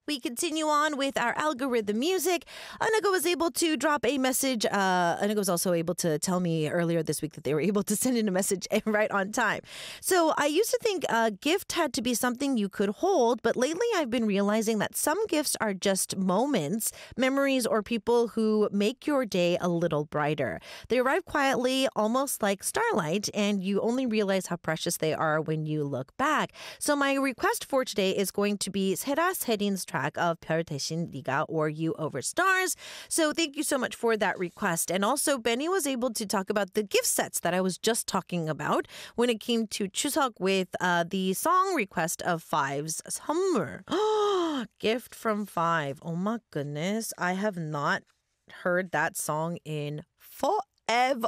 We continue on with our algorithm music. Anuga was able to drop a message. Anuga was also able to tell me earlier this week that they were able to send in a message right on time. So I used to think a gift had to be something you could hold, but lately I've been realizing that some gifts are just moments, memories, or people who make your day a little brighter. They arrive quietly, almost like starlight, and you only realize how precious they are when you look back. So my request for today is going to be Sera Serin's track of 별 대신 네가 or You Over Stars. So thank you so much for that request. And also Benny was able to talk about the gift sets that I was just talking about when it came to Chuseok with the song request of Five's 선물. Gift from Five. Oh my goodness. I have not heard that song in forever.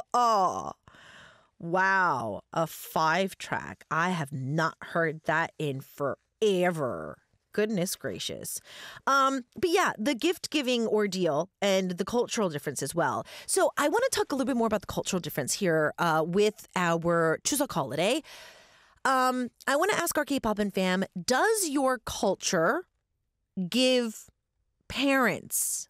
Wow. A Five track. I have not heard that in forever. Goodness gracious. But yeah, the gift giving ordeal and the cultural difference as well. So I want to talk a little bit more about the cultural difference here with our Chuseok holiday. I want to ask our K-pop and fam, does your culture give parents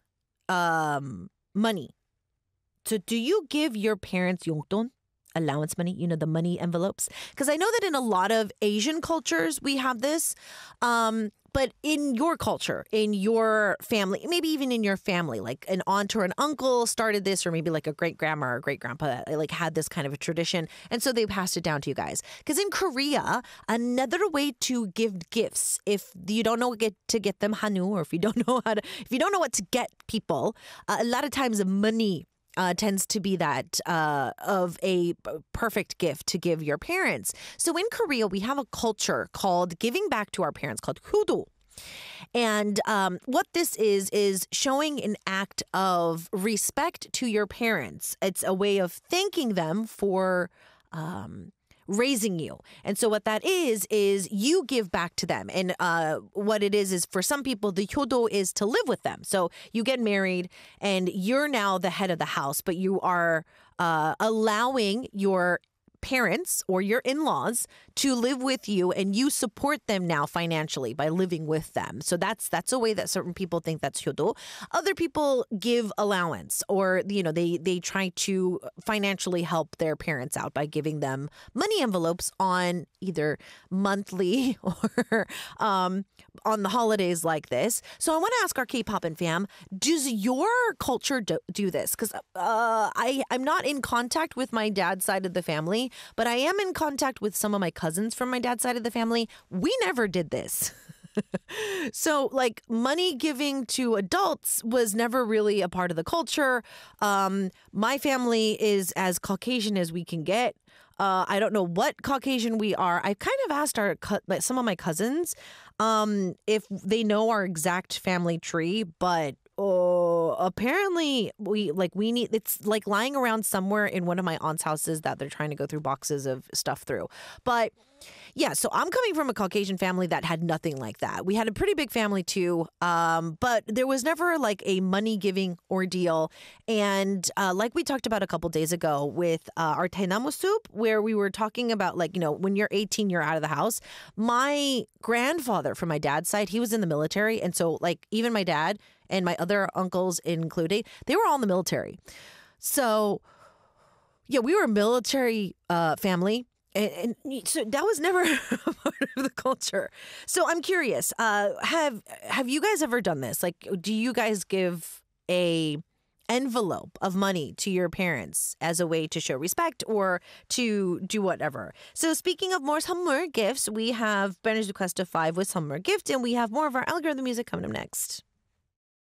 money? So do you give your parents 용돈? Allowance money, you know, the money envelopes? Because I know that in a lot of Asian cultures we have this. But in your culture, in your family, maybe even in your family, like an aunt or an uncle started this, or maybe like a great grandma or great grandpa like had this kind of a tradition. And so they passed it down to you guys. Because in Korea, another way to give gifts, if you don't know to get them hanu, or if you don't know what to get people, a lot of times money tends to be that of a perfect gift to give your parents. So in Korea, we have a culture called giving back to our parents called hudo. And what this is showing an act of respect to your parents. It's a way of thanking them for raising you. And so what that is you give back to them. And what it is for some people, the hyodo is to live with them. So you get married and you're now the head of the house, but you are allowing your parents or your in-laws to live with you, and you support them now financially by living with them. So that's a way that certain people think that's hyodo. Other people give allowance, or they try to financially help their parents out by giving them money envelopes on either monthly or on the holidays like this. So I want to ask our K-pop and fam, does your culture do this? Because I'm not in contact with my dad's side of the family, but I am in contact with some of my cousins from my dad's side of the family. We never did this. So like money giving to adults was never really a part of the culture. My family is as Caucasian as we can get. I don't know what Caucasian we are. I kind of asked some of my cousins if they know our exact family tree, but apparently we need, it's like lying around somewhere in one of my aunt's houses that they're trying to go through boxes of stuff through. But yeah, so I'm coming from a Caucasian family that had nothing like that. We had a pretty big family too, but there was never like a money giving ordeal. And like we talked about a couple days ago with our Taenamu soup, where we were talking about when you're 18, you're out of the house. My grandfather from my dad's side, he was in the military. And so like even my dad and my other uncles included, they were all in the military. So yeah, we were a military family. And so that was never a part of the culture. So I'm curious, have you guys ever done this? Like, do you guys give a envelope of money to your parents as a way to show respect or to do whatever? So speaking of more 선물 gifts, we have Ben's request of 5 with 선물 gift, and we have more of our algorithm music coming up next.